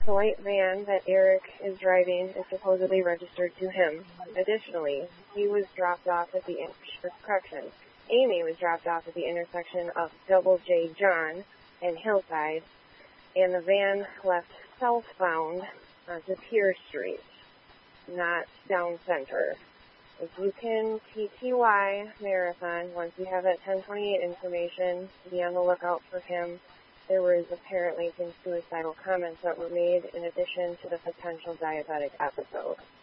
The white van that Eric is driving is supposedly registered to him. Additionally, he was dropped off at the Amy was dropped off at the intersection of Double J John and Hillside, and the van left southbound onto Pier Street, not down center. If you can TTY Marathon, once you have that 1028 information, be on the lookout for him. There was apparently some suicidal comments that were made in addition to the potential diabetic episode.